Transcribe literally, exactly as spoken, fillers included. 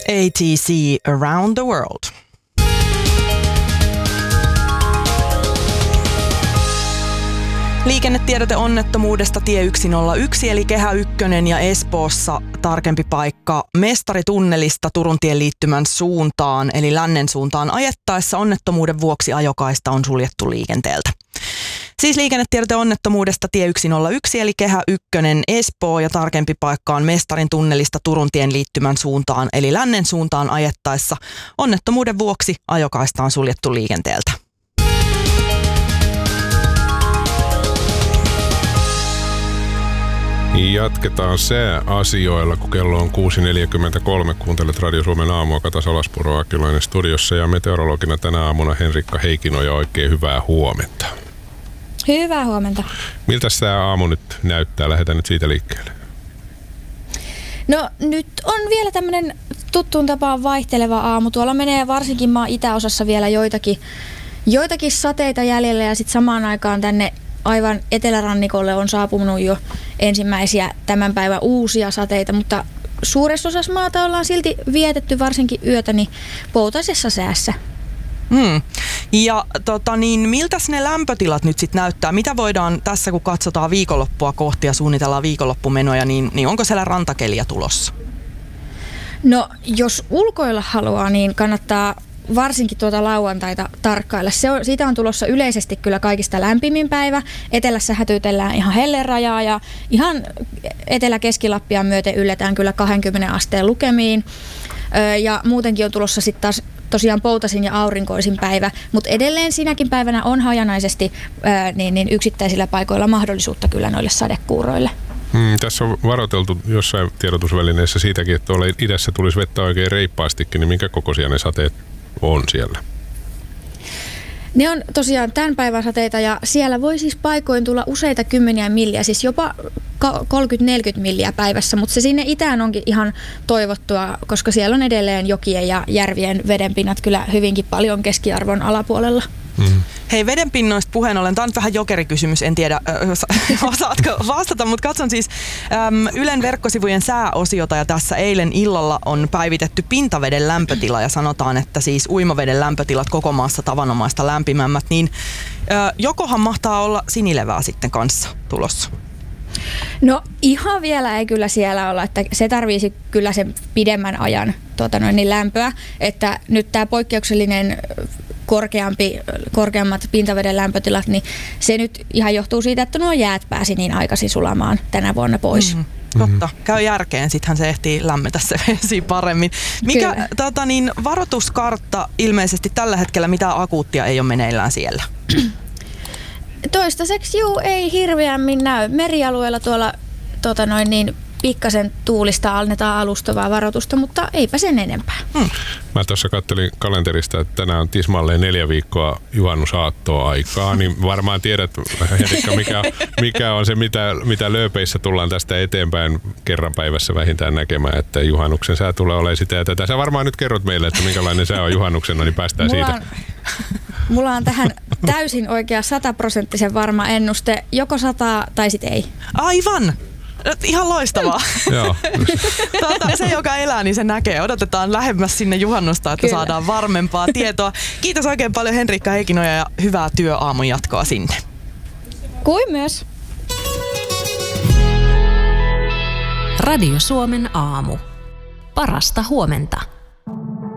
A T C Around the World. Liikennetiedote onnettomuudesta tie yksi nolla yksi eli Kehä ykkönen ja Espoossa tarkempi paikka Mestaritunnelista Turuntien liittymän suuntaan eli lännen suuntaan ajettaessa onnettomuuden vuoksi ajokaista on suljettu liikenteeltä. Siis liikennetiedote onnettomuudesta tie yksi nolla yksi eli Kehä ykkönen Espoo ja tarkempi paikka on Mestarin tunnelista Turuntien liittymän suuntaan eli lännen suuntaan ajettaessa onnettomuuden vuoksi ajokaista on suljettu liikenteeltä. Jatketaan sääasioilla, kun kello on kuusi neljäkymmentäkolme. Kuuntelet Radio Suomen aamua, Kata Salaspuro Akilainen studiossa ja meteorologina tänä aamuna Henrikka Heikinoja. Oikein hyvää huomenta. Hyvää huomenta. Miltä tämä aamu nyt näyttää? Lähdetään nyt siitä liikkeelle. No nyt on vielä tämmöinen tuttuun tapaan vaihteleva aamu. Tuolla menee varsinkin maan itäosassa vielä joitakin, joitakin sateita jäljellä ja sitten samaan aikaan tänne aivan etelärannikolle on saapunut jo ensimmäisiä tämän päivän uusia sateita, mutta suuressa osassa maata ollaan silti vietetty varsinkin yötä niin poutaisessa säässä. Hmm. Ja tota niin, miltäs ne lämpötilat nyt sitten näyttää? Mitä voidaan tässä, kun katsotaan viikonloppua kohti ja suunnitellaan viikonloppumenoja, niin, niin onko siellä rantakeliä tulossa? No, jos ulkoilla haluaa, niin kannattaa varsinkin tuota lauantaita tarkkailla. Se on, siitä on tulossa yleisesti kyllä kaikista lämpimin päivä. Etelässä hätyytellään ihan hellerajaa ja ihan Etelä-Keski-Lappia myöten ylletään kyllä kaksikymmentä asteen lukemiin. Öö, ja muutenkin on tulossa sitten taas tosiaan poutasin ja aurinkoisin päivä, mutta edelleen sinäkin päivänä on hajanaisesti öö, niin, niin yksittäisillä paikoilla mahdollisuutta kyllä noille sadekuuroille. Hmm, tässä on varoiteltu jossain tiedotusvälineessä siitäkin, että tuolla idässä tulisi vettä oikein reippaastikin, niin minkä kokoisia ne sateet on siellä? Ne on tosiaan tämän päivän sateita ja siellä voi siis paikoin tulla useita kymmeniä milliä, siis jopa kolmekymmentä neljäkymmentä milliä päivässä, mutta se sinne itään onkin ihan toivottua, koska siellä on edelleen jokien ja järvien vedenpinnat kyllä hyvinkin paljon keskiarvon alapuolella. Mm. Hei, vedenpinnoista puheen ollen, tämä on vähän jokerikysymys, en tiedä osaatko vastata, mutta katson siis äm, Ylen verkkosivujen sääosiota ja tässä eilen illalla on päivitetty pintaveden lämpötila ja sanotaan, että siis uimaveden lämpötilat koko maassa tavanomaista lämpimämmät, niin ä, jokohan mahtaa olla sinilevää sitten kanssa tulossa? No ihan vielä ei kyllä siellä olla, että se tarvitsisi kyllä sen pidemmän ajan tuota noin, niin lämpöä, että nyt tämä poikkeuksellinen korkeampi, korkeammat pintaveden lämpötilat, niin se nyt ihan johtuu siitä, että nuo jäät pääsi niin aikaisin sulamaan tänä vuonna pois. Mm-hmm. Totta, käy järkeen, sittenhän se ehtii lämmetä se vesi paremmin. Mikä tota, niin, varoituskartta ilmeisesti tällä hetkellä, mitä akuuttia ei ole meneillään siellä? Toistaiseksi juu, ei hirveämmin näy. Merialueella tuolla tota noin, niin, pikkasen tuulista annetaan alustavaa varoitusta, mutta eipä sen enempää. Hmm. Mä tuossa kattelin kalenterista, että tänään on tismalleen neljä viikkoa juhannusaattoa aikaa, niin varmaan tiedät, Henrikka, mikä, mikä on se, mitä, mitä lööpeissä tullaan tästä eteenpäin kerran päivässä vähintään näkemään, että juhannuksen sää tulee olemaan sitä ja tätä. Sä varmaan nyt kerrot meille, että minkälainen sää on juhannuksena, niin päästään mulla siitä. On, mulla on tähän täysin oikea sataprosenttisen varma ennuste, joko sataa tai sit ei. Aivan! Ihan loistavaa. Joo. Tuota, se, joka elää, niin se näkee. Odotetaan lähemmäs sinne juhannusta, että Kyllä. saadaan varmempaa tietoa. Kiitos oikein paljon Henrikka Heikinoja ja hyvää työaamun jatkoa sinne. Kuin myös. Radio Suomen aamu. Parasta huomenta.